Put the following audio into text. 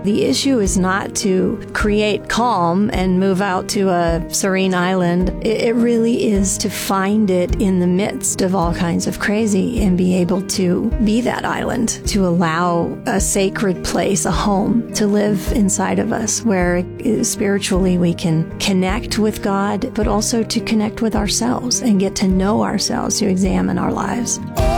The issue is not to create calm and move out to a serene island. It really is to find it in the midst of all kinds of crazy and be able to be that island, to allow a sacred place, a home, to live inside of us where spiritually we can connect with God, but also to connect with ourselves and get to know ourselves, to examine our lives.